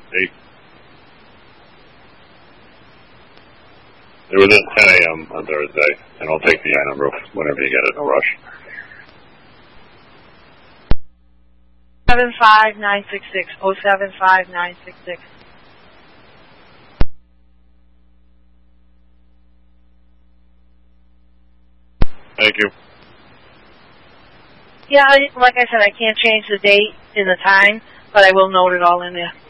8. It was at 10 a.m. on Thursday, and I'll take the I number whenever you get it. No rush. 75966. 075966. Thank you. Yeah, like I said, I can't change the date and the time, but I will note it all in there.